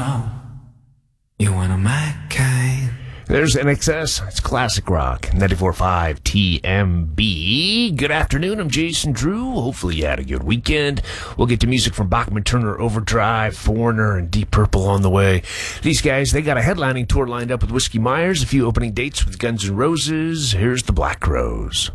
know you wanna my kind. There's NXS. It's classic rock. 94.5 TMB. Good afternoon. I'm Jason Drew. Hopefully you had a good weekend. We'll get to music from Bachman Turner Overdrive, Foreigner, and Deep Purple on the way. These guys, they got a headlining tour lined up with Whiskey Myers, a few opening dates with Guns N' Roses. Here's the Black Crowes.